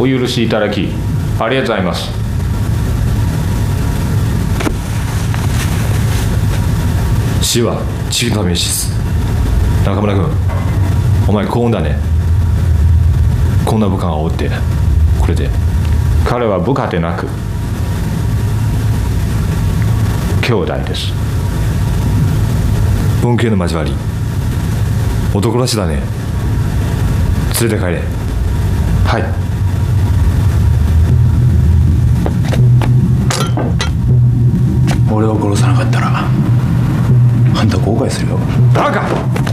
お許しいただきありがとうございます。 死は地球のために死す。中村君、お前幸運だね。こんな部下がおって、これで。 彼は部下でなく兄弟です。 文系の交わり、男らしだね。連れて帰れ。 はい。 俺を殺さなかったらあんた後悔するよ。 バカ。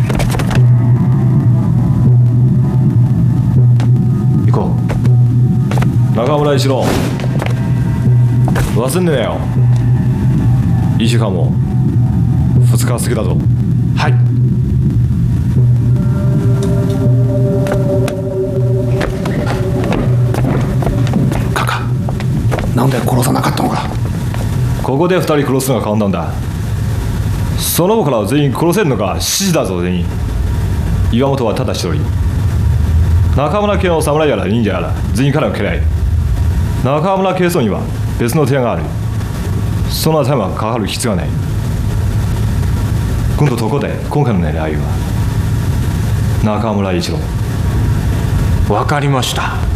行こう。中村一郎、忘んでねよ。1週間も2日は過ぎだぞ。 はい。 カカ、なんで殺さなかったのか。 ここで2人殺すのが簡単だ。その僕らを全員殺せるのが指示だぞ。全員。岩本はただ一人。中村家の侍やら忍者やら全員彼を嫌い。中村警曹には別の手がある。その頭はかかる必要はない。今度ところで今回の狙いは中村一郎。 わかりました。